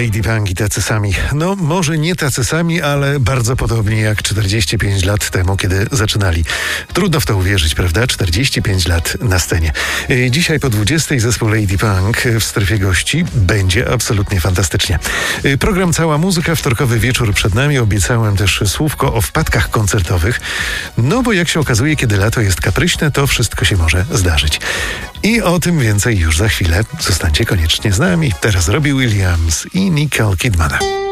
Lady Punk i tacy sami. No, może nie tacy sami, ale bardzo podobnie jak 45 lat temu, kiedy zaczynali. Trudno w to uwierzyć, prawda? 45 lat na scenie. Dzisiaj po 20 zespół Lady Punk w strefie gości będzie absolutnie fantastycznie. Program Cała Muzyka, wtorkowy wieczór przed nami. Obiecałem też słówko o wpadkach koncertowych. No bo jak się okazuje, kiedy lato jest kapryśne, to wszystko się może zdarzyć. I o tym więcej już za chwilę. Zostańcie koniecznie z nami. Teraz Robbie Williams i Nicole Kidman.